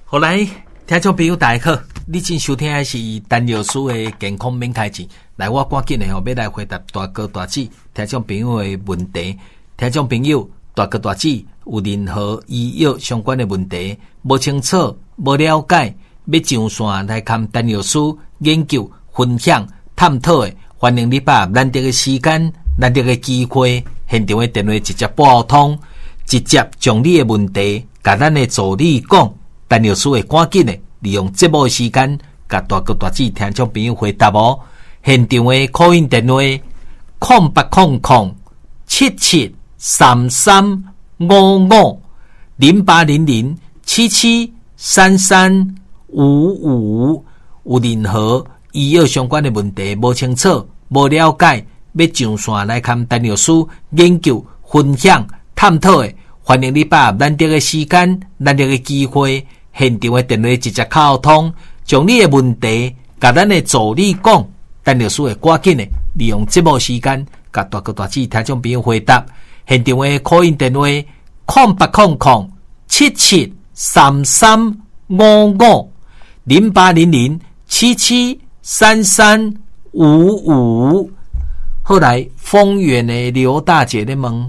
好来，听众朋友大家好，你正收听的是陈药师的健康免开钱。来，我赶紧的要来回答大哥大姐听众朋友的问题。听众朋友，大哥大姐有任何医药相关的问题，无清楚、无了解，要上线来看陈药师研究、分享、探讨的，欢迎你把难得的时间、难得的机会，现场的电话直接拨通，直接将你的问题，甲咱的助理讲。陈药师会赶紧的利用节目的时间，甲大哥大姐听众朋友回答哦。现场的call in电话08007733550800773355，有任何医药相关的问题无清楚、无了解，要上线来看陈药师研究、分享、探讨的，欢迎你把难得的时间、难得的机会。现场的电话直接敲通，将你的问题甲咱的助理讲，陈药师会赶紧的利用节目时间，甲大哥大姐听众朋友回答。现场的call in电话08007733550800773355。后来丰原的刘大姐咧问，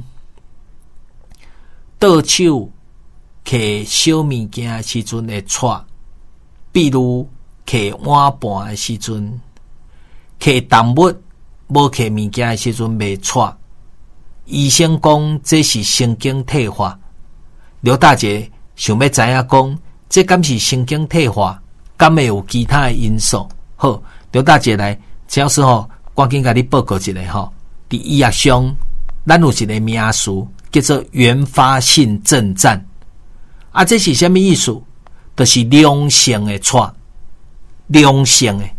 倒手摕小物件的时阵会错，比如摕碗盘的时阵，摕动物无摕物件的时阵袂错。医生讲这是神经退化。刘大姐想要知影讲，这敢是神经退化，敢会有其他的因素？好，刘大姐来，陈老师赶紧甲你报告一下伫医学上，咱有一个名词叫做原发性震颤。这是什么意思？就是良性的错，良性的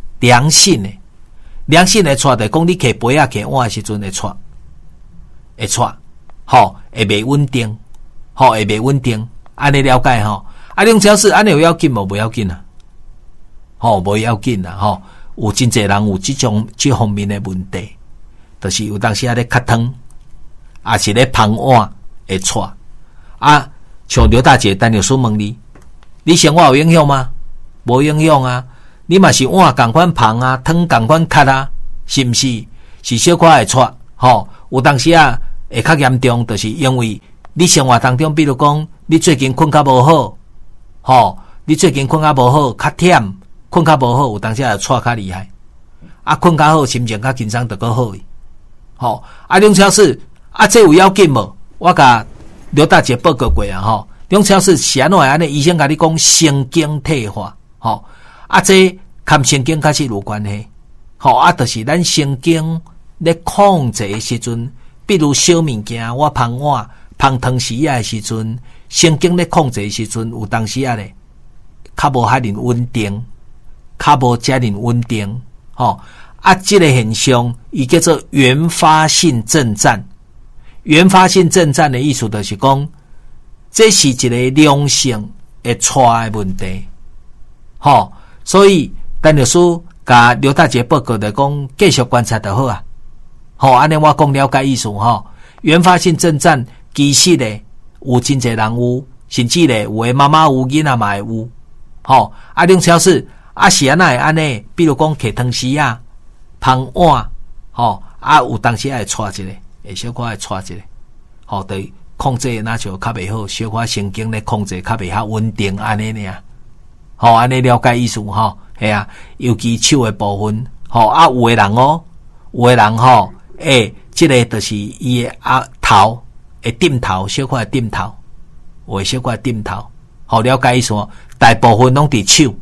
错，就是讲你摕杯啊摕碗的时阵会错，会袂稳定，会袂稳定。安尼了解梁教授，安尼有要紧无？无要紧啊，无要紧啊，有真侪人有这方面的问题，就是有当时咧磕汤，也是咧捧碗会错啊。像刘大姐陈药师问你生活有影响吗？无影响啊，你嘛是碗同款捧啊，汤同款磕啊，是不是？是小可会错，有当时会较严重，就是因为你生活当中，比如讲你最近困较无好，你最近困较无好，较忝，困较无好，有当时会错较厉害。困较好，心情较轻松就较好。梁超市这有要紧无？我甲刘大姐报告过啊，梁超市是安怎安尼？医生甲你讲神经退化，这跟神经确实有关系，就是咱神经咧控制的时阵，比如小物件，我捧碗、捧汤匙的时阵，神经咧控制的时阵，有当时咧较无遐尔稳定，较无遮尔稳定，这个现象伊叫做原发性震颤。原发性震颤的意思就是讲，这是一个良性的错的问题。所以陈药师甲刘大姐报告的讲，继续观察就好啊。安尼我讲了解意思原发性震颤其实咧有真侪人有，甚至咧有的妈妈有，囡仔嘛会有。梁超市是安那会安尼？比如讲摕汤匙啊、捧碗，有当时会错一下。会小可会错一下，对控制那就较袂好，小可神经咧控制较袂遐稳定安尼尔。安尼了解意思系啊，尤其手的部分，有的人这个就是伊的头会点头，小可会点头，有的小可会点头。了解意思大部分拢伫手，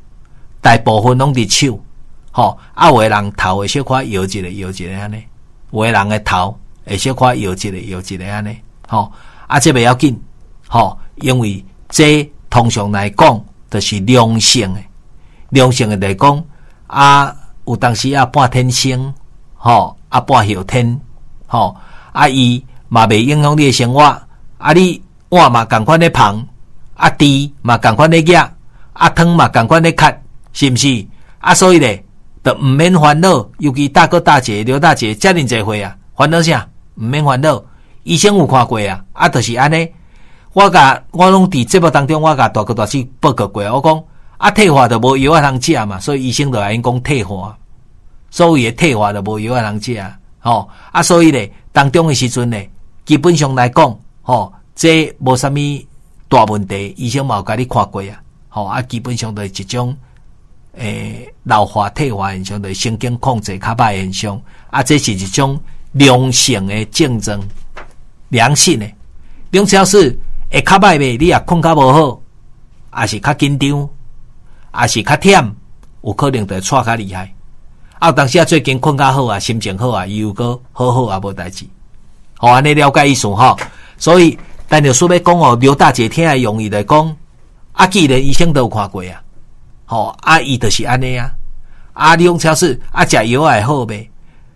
有的人头会小可摇一下安尼，有的人的头。会小可摇一个安尼，这袂要紧，因为这通常来讲就是良性的来讲有当时半天生，半后天，伊嘛袂影响你的生活，你碗嘛同款咧捧，箸嘛同款咧夹，汤嘛同款咧咳，是不是？所以咧，就唔免烦恼，尤其大哥大姐、刘大姐遮尔侪岁烦恼啥？唔免烦恼，医生有看过就是安尼。 我拢伫节目当中，我甲大哥大姐报告过，我讲啊退化就无药啊通食嘛，所以医生就来因讲退化，所以退化就无药啊通食啊，所以咧当中的时阵咧，基本上来讲这无啥物大问题，医生嘛有甲你看过啊，基本上就是一种老化退化现象，就是神经控制较歹现象啊，这是一种良性的症状，良性的。两小时会较歹袂，你也困较无好，也是较紧张，也是较忝，有可能就会喘较厉害。啊，有当时最近困较好啊，心情好啊，伊有个好也无代志。安尼了解意思所以但就说要讲刘大姐听来容易来讲，既然医生都有看过伊就是安尼你用超市食药会好呗？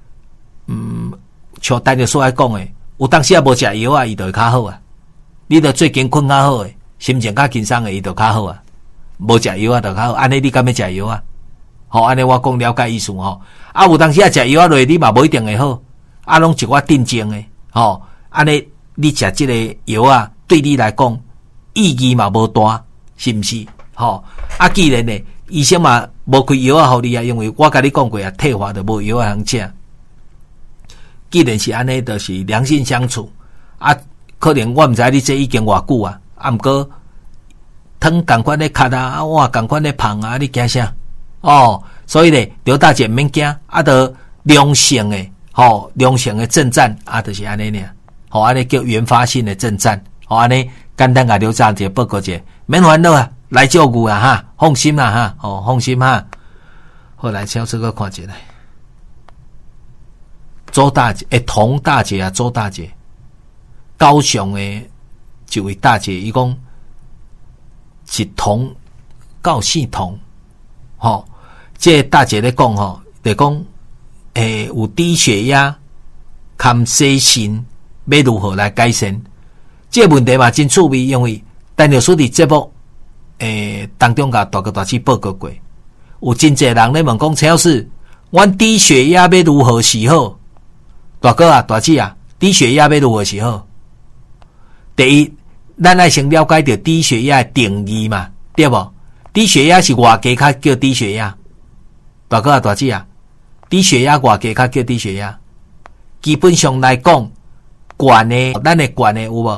像但就说来讲诶，有当时无食药伊就会较好你就最近困较好诶，心情较轻松诶，伊就较好无食药就较好。安尼你敢要食药安尼我讲了解意思有当时食药落你嘛无一定会好，拢一寡定症诶安尼你食即个药对你来讲意义嘛无大，是毋是？既然呢，医生嘛无开药互你因为我甲你讲过退化就无药通食。既然是安尼，就是良性相处可能我毋知你这已经偌久毋过汤共款咧咳碗共款咧芳你惊啥？所以咧，刘大姐免惊就良性诶良性诶征战就是安尼尔安尼叫原发性的征战安尼简单甲刘大姐报告者，免烦恼来照顾放心放心好，来超这个看一下周大姐童大姐周大姐，高雄的一位大姐，伊讲是童高系统这大姐咧讲就讲有低血压看西心要如何来改善这个问题嘛真趣味，因为但就说伫节目当中甲大哥大姐报告过，有真侪人咧问讲陈老师，阮低血压要如何是好？大哥大姐低血压要如何是好？第一，咱爱先了解到低血压的定义嘛，对无？低血压是偌低较叫低血压？大哥大姐低血压偌低较叫低血压？基本上来讲，悬的咱的悬的有无？